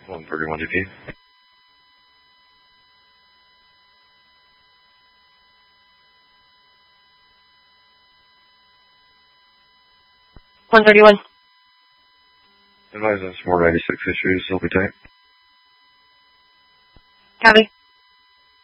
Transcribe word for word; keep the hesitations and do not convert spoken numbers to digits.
one thirty-one G P. one thirty-one. Advise on four ninety-six issues, still be tight. Copy.